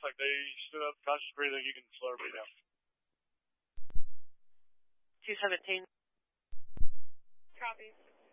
like they stood up, conscious breathing. You can slow everybody down. 217. Copy.